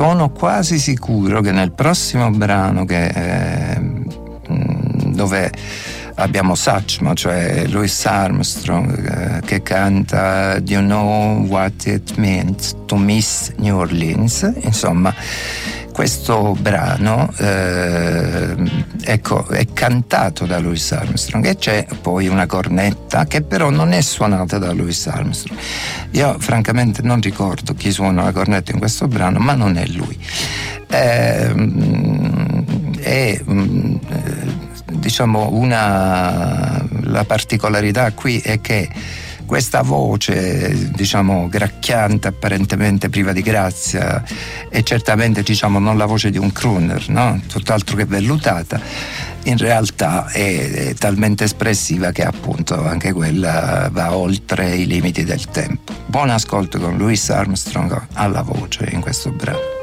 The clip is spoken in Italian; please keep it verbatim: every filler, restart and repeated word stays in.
sono quasi sicuro che nel prossimo brano che, eh, dove abbiamo Satchmo, cioè Louis Armstrong, eh, che canta Do you know what it means to miss New Orleans? Insomma, questo brano eh, ecco, è cantato da Louis Armstrong e c'è poi una cornetta che però non è suonata da Louis Armstrong. Io francamente non ricordo chi suona la cornetta in questo brano, ma non è lui. Eh, è diciamo una la particolarità qui è che questa voce, diciamo, gracchiante, apparentemente priva di grazia, è certamente, diciamo, non la voce di un crooner, no? Tutt'altro che vellutata, in realtà è, è talmente espressiva che appunto anche quella va oltre i limiti del tempo. Buon ascolto con Louis Armstrong alla voce in questo brano.